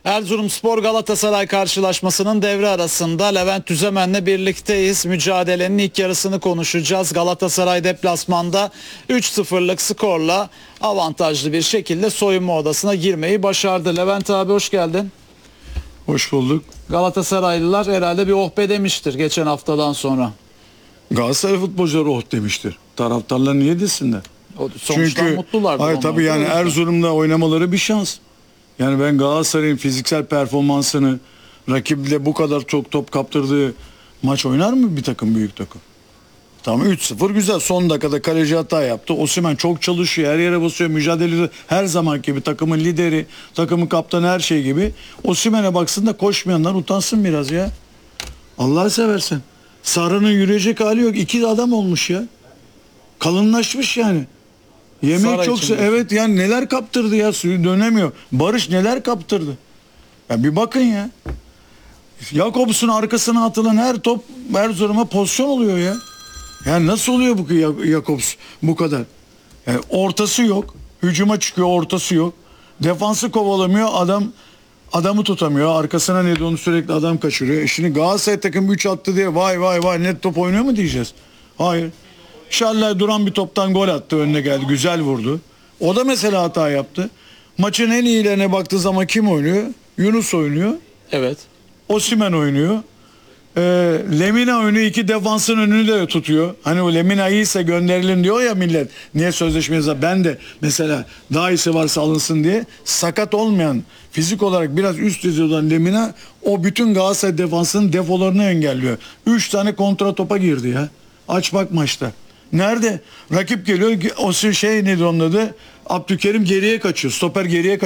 Erzurumspor Galatasaray karşılaşmasının devre arasında Levent Tüzemen'le birlikteyiz. Mücadelenin ilk yarısını konuşacağız. Galatasaray deplasmanda 3-0'lık skorla avantajlı bir şekilde soyunma odasına girmeyi başardı. Levent abi hoş geldin. Hoş bulduk. Galatasaraylılar herhalde bir oh be demiştir geçen haftadan sonra. Galatasaray futbolcuları oh demiştir. Taraftarlar niye desinler? Sonuçtan mutlulardır. Hayır tabii yani Erzurum'da oynamaları bir şans. Yani ben Galatasaray'ın fiziksel performansını rakiple bu kadar çok top kaptırdığı maç oynar mı bir takım, büyük takım? Tamam 3-0 güzel. Son dakikada kaleci hata yaptı. Osimhen çok çalışıyor. Her yere basıyor. Mücadelede her zaman gibi takımın lideri, takımın kaptanı, her şey gibi. Osimhen'e baksın da koşmayanlar utansın biraz ya. Allah'ı seversen. Sarı'nın yürüyecek hali yok. İki adam olmuş ya. Kalınlaşmış yani. Yemek Sara çok... için Evet yani neler kaptırdı ya, suyu dönemiyor. Barış neler kaptırdı. Ya bir bakın ya. Jakobs'un arkasına atılan her top Erzurum'a pozisyon oluyor ya. Yani nasıl oluyor bu Jakobs bu kadar? Yani ortası yok. Hücuma çıkıyor, ortası yok. Defansı kovalamıyor, adamı tutamıyor. Arkasına neydi onu sürekli adam kaçırıyor. Şimdi Galatasaray takım 3 attı diye vay vay vay net top oynuyor mu diyeceğiz? Hayır. Şallay duran bir toptan gol attı, önüne geldi. Güzel vurdu. O da mesela hata yaptı. Maçın en iyilerine baktığı zaman kim oynuyor? Yunus oynuyor. Evet. Osimhen oynuyor. Lemina oynuyor, iki defansın önünü de tutuyor. Hani o Lemina iyiyse gönderilir diyor ya millet. Niye sözleşmeye? Ben de mesela daha iyisi varsa alınsın diye. Sakat olmayan, fizik olarak biraz üst düzey olan Lemina o bütün Galatasaray defansının defolarını engelliyor. 3 tane kontra topa girdi ya. Aç bak maçta. Nerede? Rakip geliyor, o şey nedir onun adı? Abdülkerim geriye kaçıyor. Stoper geriye kaçıyor.